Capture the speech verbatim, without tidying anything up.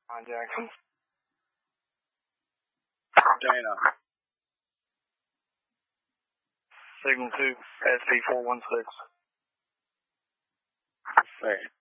John Jackson. Dana. Signal two, S V four one six. Wait.